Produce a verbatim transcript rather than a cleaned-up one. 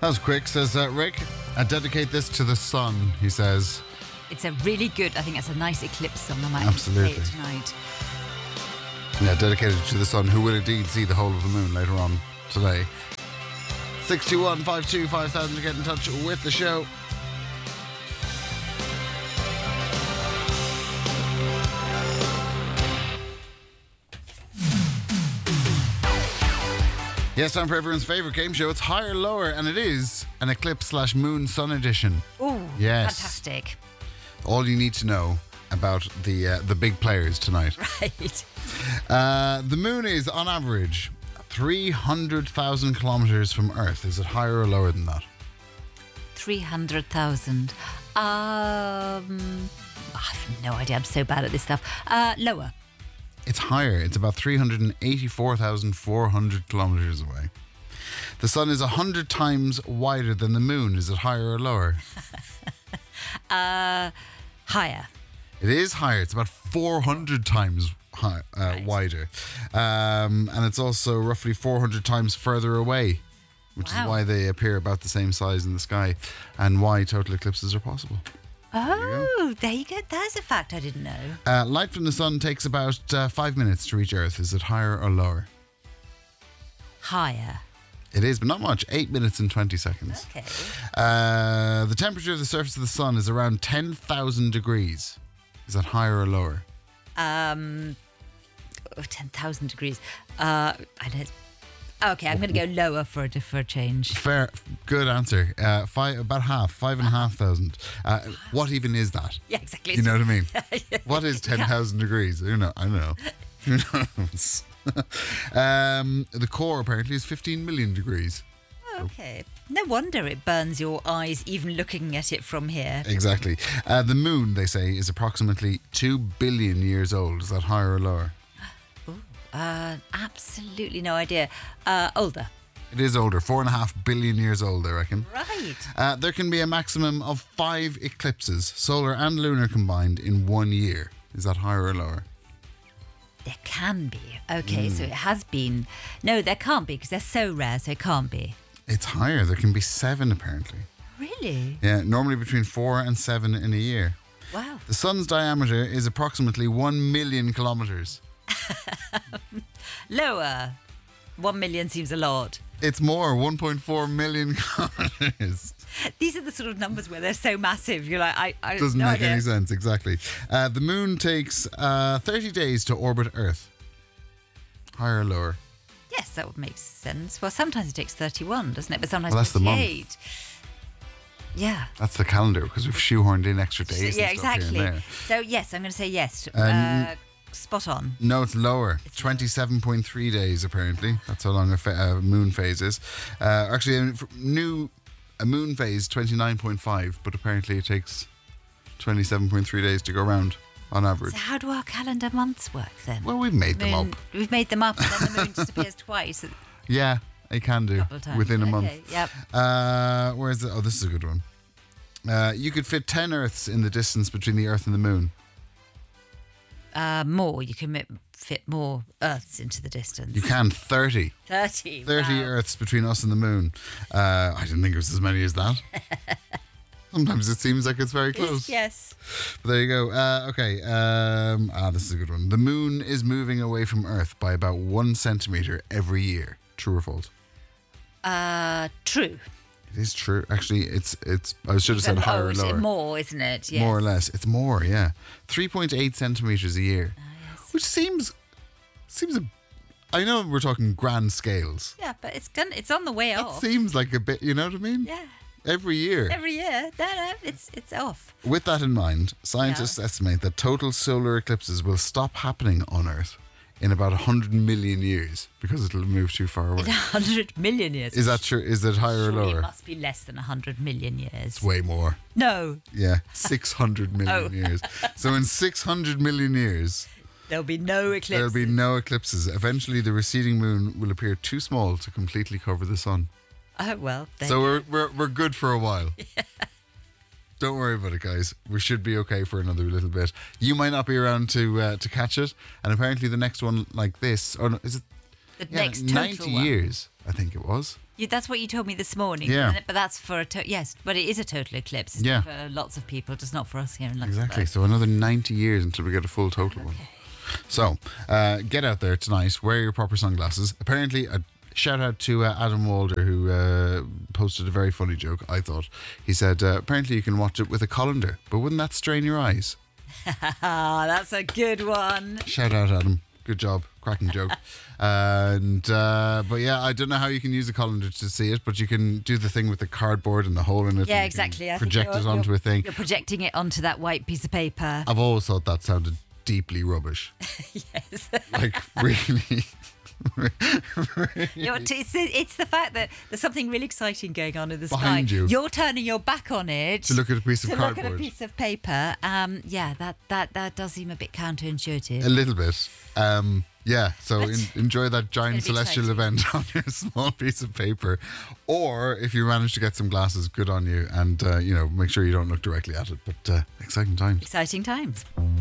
That was quick, says uh, Rick. I dedicate this to the sun, he says. It's a really good, I think it's a nice eclipse song. I might Absolutely. play it tonight. Yeah, dedicated to the sun, who will indeed see the whole of the moon later on today. six two one, five two five thousand to get in touch with the show. Yes, time for everyone's favourite game show. It's Higher Lower, and it is an eclipse slash moon sun edition. Ooh, yes. Fantastic. All you need to know about the uh, the big players tonight. Right. Uh, the moon is, on average, three hundred thousand kilometres from Earth. Is it higher or lower than that? three hundred thousand. Um, I have no idea. I'm so bad at this stuff. Uh, lower. It's higher. It's about three hundred eighty-four thousand four hundred kilometres away. The sun is one hundred times wider than the moon. Is it higher or lower? uh, higher. It is higher. It's about four hundred times high, uh, right. wider. Um, and it's also roughly four hundred times further away, which wow. is why they appear about the same size in the sky and why total eclipses are possible. Oh, there you go. That's a fact I didn't know. Uh, light from the sun takes about uh, five minutes to reach Earth. Is it higher or lower? Higher. It is, but not much. Eight minutes and twenty seconds. Okay. Uh, the temperature of the surface of the sun is around ten thousand degrees. Is that higher or lower? Um, oh, ten thousand degrees. Uh, I don't. Okay, I'm going to go lower for a, for a change. Fair, good answer. Uh, five, about half, five and a half thousand. Uh, what even is that? Yeah, exactly. You know what I mean? What is ten thousand degrees? Who know? I don't know. Who knows? um, the core apparently is fifteen million degrees. Okay. No wonder it burns your eyes even looking at it from here. Exactly. Uh, the moon, they say, is approximately two billion years old. Is that higher or lower? Ooh, uh, absolutely no idea. Uh, older. It is older. Four and a half billion years old, I reckon. Right. Uh, there can be a maximum of five eclipses, solar and lunar combined, in one year. Is that higher or lower? There can be. Okay, Mm. so it has been. No, there can't be because they're so rare, so it can't be. It's higher. There can be seven, apparently. Really? Yeah, normally between four and seven in a year. Wow. The sun's diameter is approximately one million kilometres. Lower. One million seems a lot. It's more, one point four million kilometres. These are the sort of numbers where they're so massive. You're like, I, I Doesn't no make idea. any sense, exactly. Uh, the moon takes uh, thirty days to orbit Earth. Higher or lower? Yes, that would make sense. Well, sometimes it takes thirty-one, doesn't it? But sometimes Well, that's the month. forty-eight. Yeah. That's the calendar, because we've shoehorned in extra days yeah, and stuff exactly. here and there. So, yes, I'm going to say yes. Um, uh, spot on. No, it's lower. It's twenty-seven point three days, apparently. That's how long a fa- uh, moon phase is. Uh, actually, a f- new a moon phase, twenty-nine point five, but apparently it takes twenty-seven point three days to go around on average. So how do our calendar months work then? Well, we've made them Moon- up. We've made them up and then the moon disappears twice. Yeah, it can do. Couple of times. Within a Okay, month. yep. Uh, where is it? Oh, this is a good one. Uh, you could fit ten Earths in the distance between the Earth and the moon. Uh, more. You can mi- fit more Earths into the distance. You can thirty. thirty. thirty wow. Earths between us and the moon. Uh, I didn't think it was as many as that. Sometimes it seems like it's very close. Yes. But there you go. Uh, okay. Um, ah, this is a good one. The moon is moving away from Earth by about one centimetre every year. True or false? Uh, true. It is true. Actually, it's it's. I should have said Oh, higher or is it lower. more, isn't it? Yes. More or less. It's more. Yeah, three point eight centimetres a year, Ah, yes. which seems seems a. I know we're talking grand scales. Yeah, but it's gonna, it's on the way It off. seems like a bit. You know what I mean? Yeah. Every year. Every year. No, no, it's it's off. With that in mind, scientists estimate that total solar eclipses will stop happening on Earth in about one hundred million years because it'll move too far away. In a hundred million years. Is that true? Is it higher or Surely lower? It must be less than a hundred million years. It's way more. No, Yeah, six hundred million Oh. years. So in six hundred million years, there'll be no eclipse. there'll be no eclipses. Eventually, the receding moon will appear too small to completely cover the sun. Oh well. There So you we're we're we're good for a while. Don't worry about it, guys. We should be okay for another little bit. You might not be around to uh, to catch it, and apparently the next one like this, or no, is it The yeah, next total ninety one. years? I think it was. You, that's what you told me this morning. Yeah. Isn't it? But that's for a to- yes, but it is a total eclipse. It's Yeah. for lots of people, just not for us here in Luxembourg. Exactly. So another ninety years until we get a full total one. So uh, get out there tonight. Wear your proper sunglasses. Apparently, a shout out to uh, Adam Walder, who uh, posted a very funny joke, I thought. He said, uh, apparently you can watch it with a colander, but wouldn't that strain your eyes? Ah, that's a good one. Shout out, Adam. Good job. Cracking joke. and uh, But yeah, I don't know how you can use a colander to see it, but you can do the thing with the cardboard and the hole in it. Yeah, and you exactly. can I think project you're- it onto you're- a thing. You're projecting it onto that white piece of paper. I've always thought that sounded deeply rubbish. Yes. Like, really... You know, it's, the, it's the fact that there's something really exciting going on in the Behind sky. you. You're turning your back on it to look at a piece of to cardboard. look at a piece of paper. Um, yeah, that, that, that does seem a bit counterintuitive. A little bit. Um, yeah, so in, enjoy that giant It's gonna be celestial event on your small piece of paper. Or if you manage to get some glasses, good on you. And, uh, you know, make sure you don't look directly at it. But uh, exciting times. Exciting times.